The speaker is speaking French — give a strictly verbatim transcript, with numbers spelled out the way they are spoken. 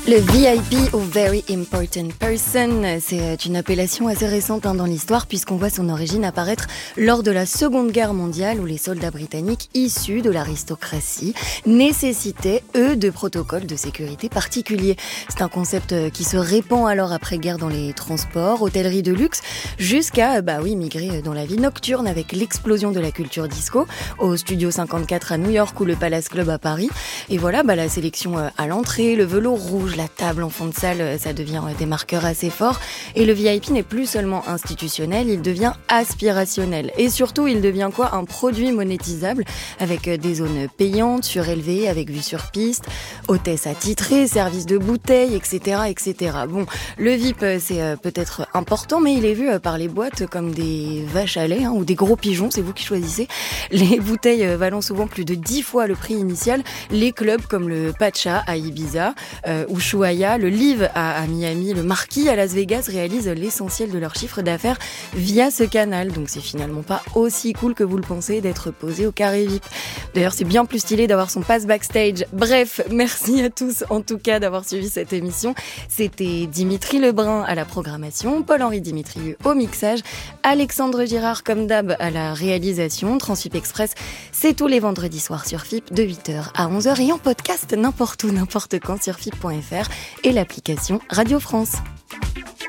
Le V I P ou Very Important Person, c'est une appellation assez récente hein, dans l'histoire puisqu'on voit son origine apparaître lors de la Seconde Guerre mondiale où les soldats britanniques issus de l'aristocratie nécessitaient, eux, de protocoles de sécurité particuliers. C'est un concept qui se répand alors après-guerre dans les transports, hôtellerie de luxe, jusqu'à bah oui, migrer dans la vie nocturne avec l'explosion de la culture disco au Studio cinquante-quatre à New York ou le Palace Club à Paris. Et voilà, bah, la sélection à l'entrée, le velours rouge, la table en fond de salle, ça devient des marqueurs assez forts. Et le V I P n'est plus seulement institutionnel, il devient aspirationnel. Et surtout, il devient quoi ? Un produit monétisable avec des zones payantes, surélevées, avec vue sur piste, hôtesse attitrée, service de bouteilles, et cetera, et cetera. Bon, le V I P, c'est peut-être important, mais il est vu par les boîtes comme des vaches à lait hein, ou des gros pigeons, c'est vous qui choisissez. Les bouteilles valant souvent plus de dix fois le prix initial. Les clubs comme le Pacha à Ibiza euh, ou Ushuaïa, le Live à, à Miami, le Marquis à Las Vegas réalisent l'essentiel de leur chiffre d'affaires via ce canal. Donc c'est finalement pas aussi cool que vous le pensez d'être posé au carré V I P. D'ailleurs, c'est bien plus stylé d'avoir son pass backstage. Bref, merci à tous en tout cas d'avoir suivi cette émission. C'était Dimitri Lebrun à la programmation, Paul-Henri Dimitrieux au mixage, Alexandre Girard comme d'hab à la réalisation. Transfip Express, c'est tous les vendredis soirs sur F I P de huit heures à onze heures et en podcast n'importe où, n'importe quand sur F I P point F R et l'application Radio France.